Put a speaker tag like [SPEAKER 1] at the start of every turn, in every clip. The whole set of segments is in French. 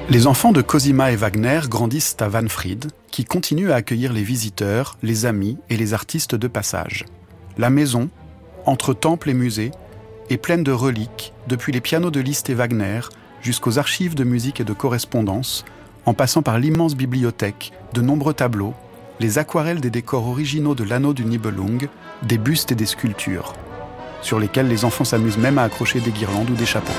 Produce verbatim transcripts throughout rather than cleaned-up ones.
[SPEAKER 1] Les enfants de Cosima et Wagner grandissent à Wahnfried, qui continue à accueillir les visiteurs, les amis et les artistes de passage. La maison, entre temple et musée, est pleine de reliques, depuis les pianos de Liszt et Wagner jusqu'aux archives de musique et de correspondance, en passant par l'immense bibliothèque, de nombreux tableaux, les aquarelles des décors originaux de l'anneau du Nibelung, des bustes et des sculptures, sur lesquels les enfants s'amusent même à accrocher des guirlandes ou des chapeaux.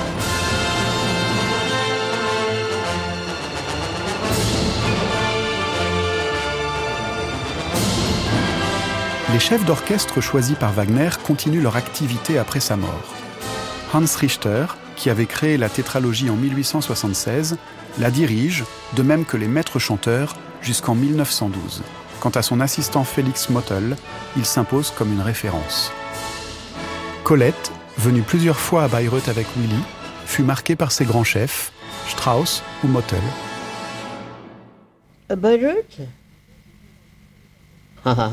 [SPEAKER 1] Les chefs d'orchestre choisis par Wagner continuent leur activité après sa mort. Hans Richter, qui avait créé la tétralogie en mille huit cent soixante-seize, la dirige, de même que les maîtres chanteurs, jusqu'en mille neuf cent douze. Quant à son assistant Félix Mottl, il s'impose comme une référence. Colette, venue plusieurs fois à Bayreuth avec Willy, fut marquée par ses grands chefs, Strauss ou Mottl.
[SPEAKER 2] À Bayreuth ah.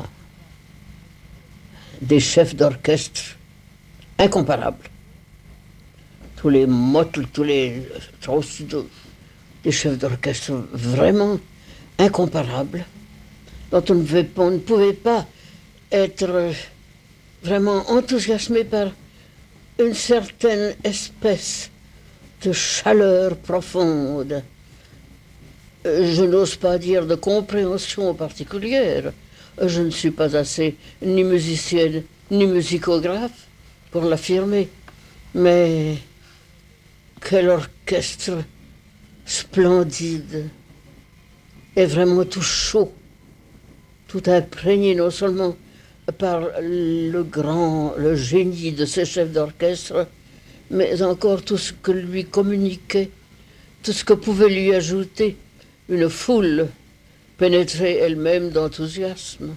[SPEAKER 2] Des chefs d'orchestre incomparables. Tous les Mottl, tous les Strauss, des chefs d'orchestre vraiment incomparables, dont on ne, veut, on ne pouvait pas être vraiment enthousiasmé par une certaine espèce de chaleur profonde. Je n'ose pas dire de compréhension particulière. Je ne suis pas assez ni musicienne ni musicographe pour l'affirmer. Mais quel orchestre splendide et vraiment tout chaud, tout imprégné non seulement par le grand, le génie de ces chefs d'orchestre, mais encore tout ce que lui communiquait, tout ce que pouvait lui ajouter une foule pénétrée elle-même d'enthousiasme.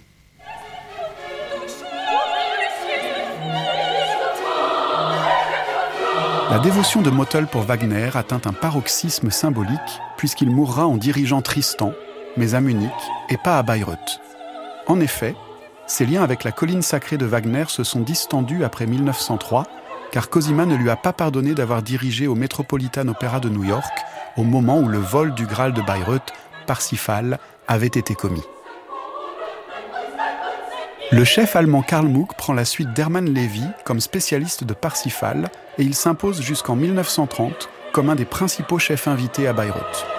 [SPEAKER 1] La dévotion de Mottl pour Wagner atteint un paroxysme symbolique puisqu'il mourra en dirigeant Tristan, mais à Munich et pas à Bayreuth. En effet, ses liens avec la colline sacrée de Wagner se sont distendus après mille neuf cent trois, car Cosima ne lui a pas pardonné d'avoir dirigé au Metropolitan Opera de New York au moment où le vol du Graal de Bayreuth, Parsifal, avait été commis. Le chef allemand Karl Muck prend la suite d'Hermann Lévy comme spécialiste de Parsifal et il s'impose jusqu'en mille neuf cent trente comme un des principaux chefs invités à Bayreuth.